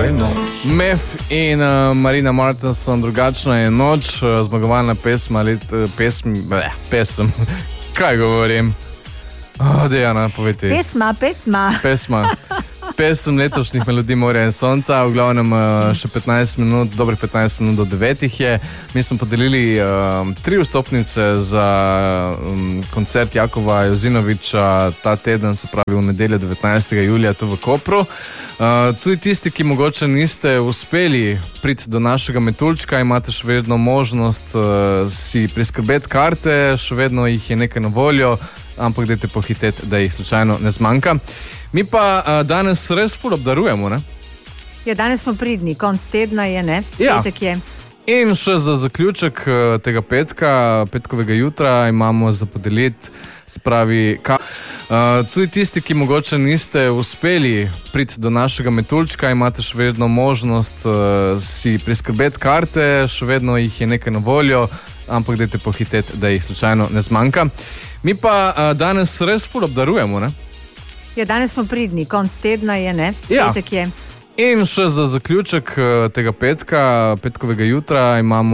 je noč. Mef in Marina Martinson, drugačna je noč, zmagovalna pesem. Kaj govorim? Dejana, povedi. Pesem letošnjih Melodij Morja in Sonca, v glavnem še 15 minut, dobrih 15 minut do 9 je. Mi smo podelili 3 vstopnice za koncert Jakova Jozinoviča ta teden, se pravi v nedeljo 19. julija tu v Kopru. Tudi tisti, ki mogoče niste uspeli priti do našega metuljčka, imate še vedno možnost si priskrbeti karte, še vedno jih je nekaj na voljo, ampak dajte pohiteti, da jih slučajno ne zmanjka. Mi pa danes res ful obdarujemo, ne? Ja, danes smo pridni, konc tedna je, ne? Ja. Petek je. In še za zaključek tega petkovega jutra imamo za podeliti, se pravi, tudi tisti, ki mogoče niste uspeli priti do našega metuljčka, imate še vedno možnost si priskrbeti karte, še vedno jih je nekaj na voljo, ampak dajte pohiteti, da jih slučajno ne zmanjka. Mi pa danes res ful obdarujemo, ne? Ja, danes smo pridni, konc tedna je, ne? Ja. Petek je. In še za zaključek tega petkovega jutra imamo